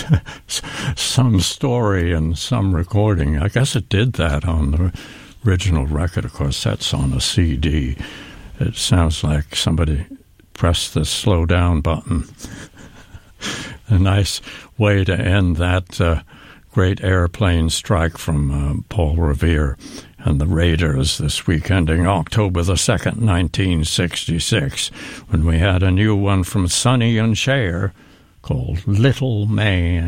some story and some recording. I guess it did that on the original record. Of course, that's on a CD. It sounds like somebody pressed the slow down button. A nice way to end that great airplane strike from Paul Revere and the Raiders this week, ending October the 2nd, 1966, when we had a new one from Sonny and Cher called Little Man.